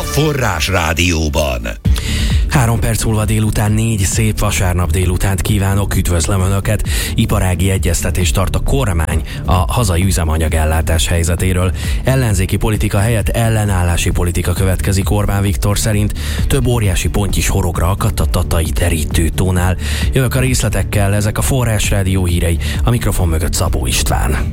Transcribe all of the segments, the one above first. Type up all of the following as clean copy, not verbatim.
Forrás Rádióban. 3 perc múlva délután 4 szép vasárnap délutánt kívánok, üdvözlöm Önöket. Iparági egyeztetést tart a kormány a hazai üzemanyagellátás helyzetéről. Ellenzéki politika helyett ellenállási politika következik Orbán Viktor szerint. Több óriási pont is horogra akadt a tatai derítőtónál. Jövök a részletekkel, ezek a Forrás Rádió hírei, a mikrofon mögött Szabó István.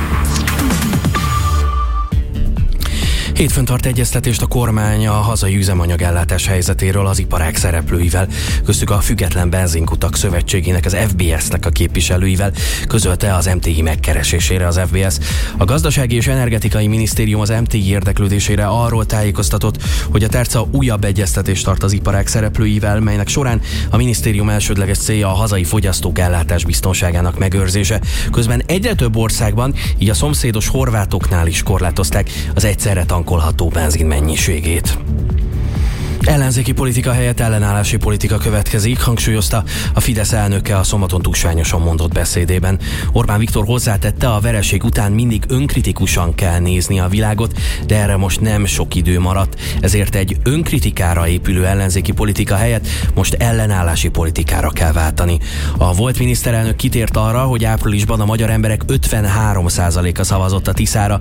Hétfőn tart egyeztetést a kormány a hazai üzemanyagellátás helyzetéről az iparág szereplőivel, köztük a Független Benzinkutak Szövetségének, az FBS-nek a képviselőivel, közölte az MTI megkeresésére az FBS. A Gazdasági és Energetikai Minisztérium az MTI érdeklődésére arról tájékoztatott, hogy a tárca újabb egyeztetést tart az iparág szereplőivel, melynek során a minisztérium elsődleges célja a hazai fogyasztók ellátás biztonságának megőrzése. Közben egyre több országban, így a szomszédos horvátoknál is korlátozták az egyszerre tankolható benzin mennyiségét. Ellenzéki politika helyett ellenállási politika következik, hangsúlyozta a Fidesz elnöke a szombaton túlsványosan mondott beszédében. Orbán Viktor hozzátette, a vereség után mindig önkritikusan kell nézni a világot, de erre most nem sok idő maradt, ezért egy önkritikára épülő ellenzéki politika helyett most ellenállási politikára kell váltani. A volt miniszterelnök kitért arra, hogy áprilisban a magyar emberek 53%-a szavazott a Tiszára,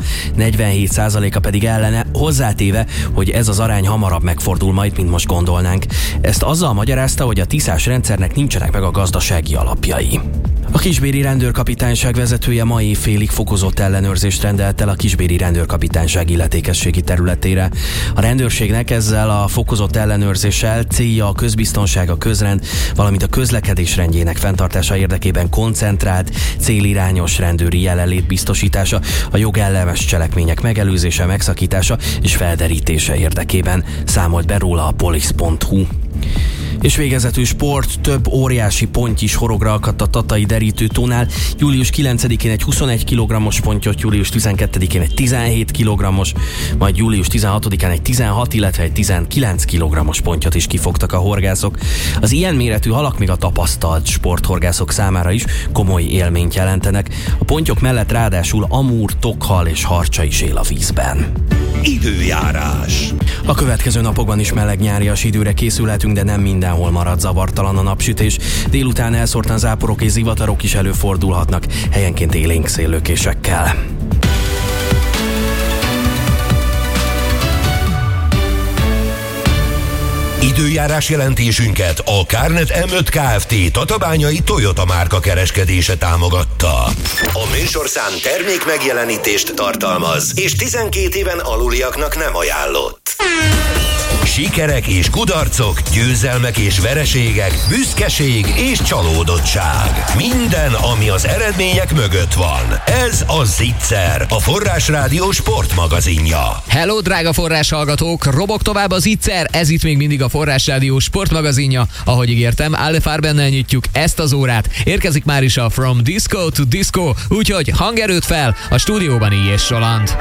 47%-a pedig ellene, hozzátéve, hogy ez az arány hamarabb megfordul majd, mint most gondolnánk. Ezt azzal magyarázta, hogy a tiszás rendszernek nincsenek meg a gazdasági alapjai. A kisbéri rendőrkapitányság vezetője ma évfélig fokozott ellenőrzést rendelt el a kisbéri rendőrkapitányság illetékességi területére. A rendőrségnek ezzel a fokozott ellenőrzéssel célja a közbiztonság, a közrend, valamint a közlekedés rendjének fenntartása érdekében koncentrált, célirányos rendőri jelenlét biztosítása, a jogellenes cselekmények megelőzése, megszakítása és felderítése érdekében, számolt be róla a polisz.hu. És végezetül sport, több óriási ponty is horogra akadt a tatai derítőtónál. Július 9-én egy 21 kg-os pontyot, július 12-én egy 17 kg-os, majd július 16-án egy 16, illetve egy 19 kg-os pontyot is kifogtak a horgászok. Az ilyen méretű halak még a tapasztalt sporthorgászok számára is komoly élményt jelentenek. A pontyok mellett ráadásul amúr, tokhal és harcsa is él a vízben. Időjárás. A következő napokban is meleg nyárias időre készülhetünk, de nem mindenhol marad zavartalan a napsütés. Délután elszórtan záporok és zivatarok is előfordulhatnak, helyenként élénk széllökésekkel. Időjárás jelentésünket a Kárnet M5 Kft. Tatabányai Toyota márka kereskedése támogatta. A műsorszám termék megjelenítést tartalmaz, és 12 éven aluliaknak nem ajánlott. Sikerek és kudarcok, győzelmek és vereségek, büszkeség és csalódottság. Minden, ami az eredmények mögött van. Ez a Zicser, a Forrás Rádió sportmagazinja. Hello, drága Forrás hallgatók! Robog tovább a Zicser, ez itt még mindig a Forrás Rádió sportmagazinja. Ahogy ígértem, Alle Farbennel nyitjuk ezt az órát. Érkezik már is a From Disco to Disco, úgyhogy hangerőt fel, a stúdióban I. és Roland.